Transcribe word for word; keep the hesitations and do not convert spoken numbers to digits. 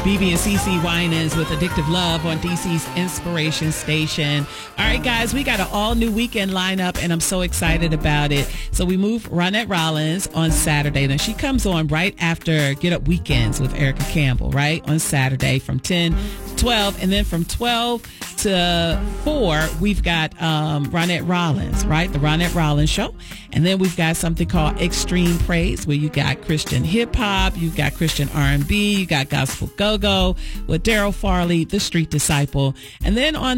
B B and C C Winans with Addictive Love on D C's Inspiration Station. All right, guys, we got an all-new weekend lineup, and I'm so excited about it. So we move Ronette Rollins on Saturday. Now, she comes on right after Get Up Weekends with Erica Campbell, right, on Saturday from ten to twelve. And then from twelve to four, we've got um, Ronette Rollins, right, the Ronette Rollins Show. And then we've got something called Extreme Praise, where you got Christian hip-hop, you got Christian R and B, you got Gospel Go-Go with Daryl Farley, the Street Disciple. And then on